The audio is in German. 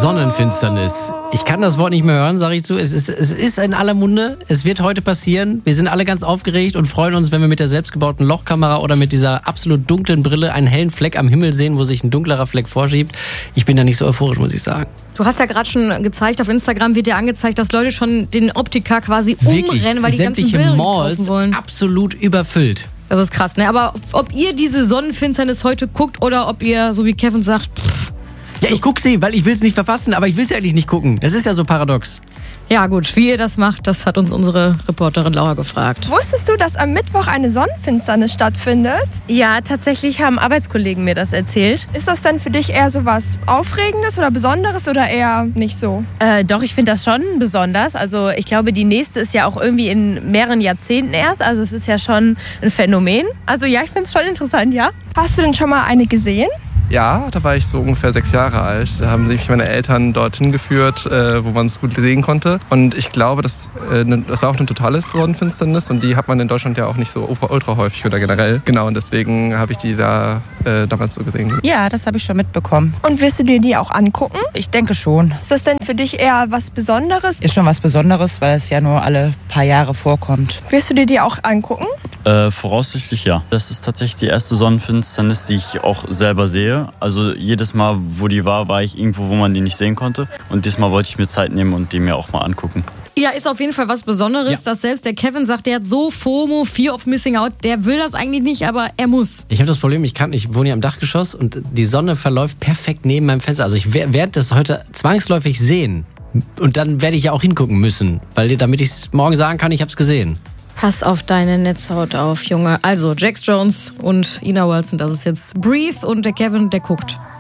Sonnenfinsternis. Ich kann das Wort nicht mehr hören, sage ich zu. Es ist in aller Munde. Es wird heute passieren. Wir sind alle ganz aufgeregt und freuen uns, wenn wir mit der selbstgebauten Lochkamera oder mit dieser absolut dunklen Brille einen hellen Fleck am Himmel sehen, wo sich ein dunklerer Fleck vorschiebt. Ich bin da nicht so euphorisch, muss ich sagen. Du hast ja gerade schon gezeigt, auf Instagram wird dir angezeigt, dass Leute schon den Optiker quasi umrennen, weil die ganzen Bilder Malls wollen. Absolut überfüllt. Das ist krass, ne? Aber ob ihr diese Sonnenfinsternis heute guckt oder ob ihr, so wie Kevin sagt, ja, ich guck sie, weil ich will es nicht verpassen, aber ich will es ja eigentlich nicht gucken. Das ist ja so paradox. Ja gut, wie ihr das macht, das hat uns unsere Reporterin Laura gefragt. Wusstest du, dass am Mittwoch eine Sonnenfinsternis stattfindet? Ja, tatsächlich haben Arbeitskollegen mir das erzählt. Ist das denn für dich eher so was Aufregendes oder Besonderes oder eher nicht so? Doch, ich finde das schon besonders. Also ich glaube, die nächste ist ja auch irgendwie in mehreren Jahrzehnten erst. Also es ist ja schon ein Phänomen. Also ja, ich finde es schon interessant, ja. Hast du denn schon mal eine gesehen? Ja, da war ich so ungefähr 6 Jahre alt. Da haben sich meine Eltern dorthin geführt, wo man es gut sehen konnte. Und ich glaube, das war auch eine totale Sonnenfinsternis. Und die hat man in Deutschland ja auch nicht so ultra häufig oder generell. Genau, und deswegen habe ich die da damals so gesehen. Ja, das habe ich schon mitbekommen. Und wirst du dir die auch angucken? Ich denke schon. Ist das denn für dich eher was Besonderes? Ist schon was Besonderes, weil es ja nur alle paar Jahre vorkommt. Wirst du dir die auch angucken? Voraussichtlich ja. Das ist tatsächlich die erste Sonnenfinsternis, die ich auch selber sehe. Also jedes Mal, wo die war ich irgendwo, wo man die nicht sehen konnte. Und diesmal wollte ich mir Zeit nehmen und die mir auch mal angucken. Ja, ist auf jeden Fall was Besonderes, dass selbst der Kevin sagt, der hat so FOMO, Fear of Missing Out, der will das eigentlich nicht, aber er muss. Ich habe das Problem, ich wohne ja im Dachgeschoss und die Sonne verläuft perfekt neben meinem Fenster. Also ich werde das heute zwangsläufig sehen. Und dann werde ich ja auch hingucken müssen, damit ich es morgen sagen kann, ich habe es gesehen. Pass auf deine Netzhaut auf, Junge. Also, Jax Jones und Ina Wilson, das ist jetzt Breathe und der Kevin, der guckt.